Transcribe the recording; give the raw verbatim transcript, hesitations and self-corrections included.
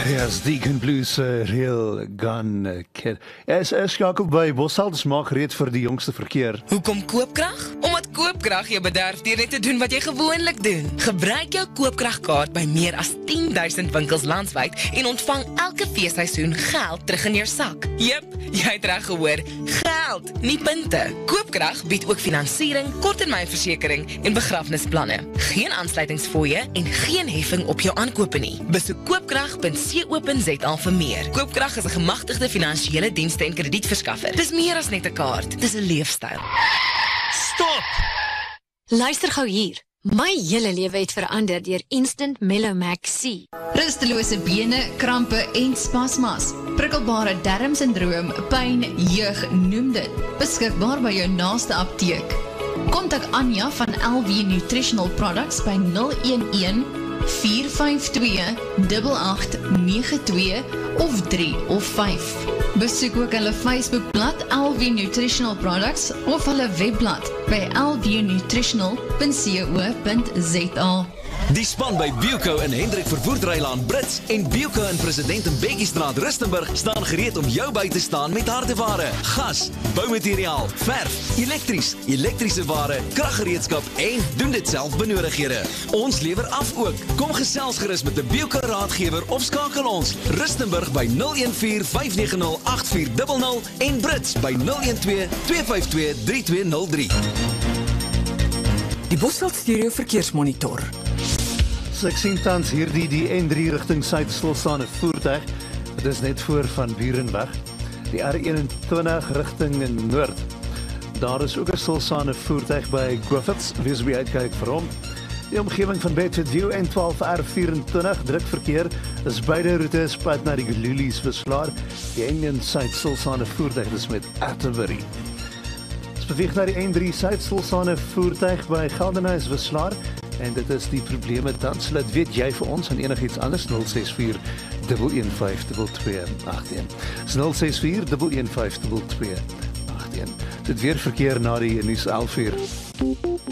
Ja, is Deacon Blues uh, Real Gun uh, Kid. Is is skakel by Bossalders maak gereed vir die jongste verkeer. Hoekom koopkrag? Omdat koopkrag jou bederf deur net te doen wat jy gewoonlik doen. Gebruik jou koopkragkaart by meer as tien duisend winkels landwyd en ontvang elke feesseisoen geld terug in jou sak. Jep, jy het reg gehoor, geld, nie punte. Koopkrag bied ook finansiering, korttermynversekering en begrafnisplanne. Geen aansluitingsfooie en geen heffing op jou aankope nie. Besoek koopkrag punt co punt za vir meer. Koopkrag is 'n gemagtigde finansiële dienste en kredietverskaffer. Dis meer as net 'n kaart, dis 'n leefstyl. Stop! Luister gou hier. My hele lewe het verander deur Instant Mellomax C. Rustelose bene, krampe en spasmas. Prikkelbare darmsindroom, pyn, jeug, noem dit. Beskikbaar by jou naaste apteek. Kontak Anja van L V Nutritional Products by nul een een vier vyf twee agt agt nege twee of drie of vyf. Besoek ook hulle Facebookblad L V Nutritional Products of hulle webblad by l v nutritional punt co punt za. Die span by Bielco in Hendrik Vervoerdrylaan Brits en Bielco in President en Bekkiestraat Rustenburg staan gereed om jou by te staan met hardeware, gas, boumateriaal, verf, elektries, elektriese ware, kraggereedskap en doen dit self benodighede. Ons lewer af ook. Kom gesels gerus met 'n Bielco raadgewer of skakel ons Rustenburg by nul een vier vyf nege nul agt vier nul nul en Brits by nul een twee twee vyf twee drie twee nul drie. Die Bosveld Stereo Verkeersmonitor. So ek sien tans hierdie die N drie rigting suid stilstaande voertuig. Dit is net voor van Burenweg. Die R eenentwintig rigting in noord. Daar is ook 'n stilstaande voertuig by Griffiths. Wees by uitkyk vir hom. Die omgewing van Bedford View N twaalf R vyf-en-twintig druk verkeer is beide roetes pad na die Gululies verslaar. Die N een suid stilstaande voertuig is met Atterbury. Ons beweeg na die N drie suid stilstaande voertuig by Geldenhuys verslaar. En dit is die probleme tans. Laat weet jy vir ons en enigiets anders nul ses vier een een vyf twee twee agt een. nul ses vier een een vyf twee twee agt een. Dit weer verkeer na die nuus elf uur.